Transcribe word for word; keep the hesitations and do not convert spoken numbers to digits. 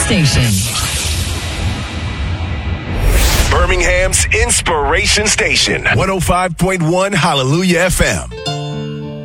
station. Birmingham's Inspiration Station. one oh five point one Hallelujah F M.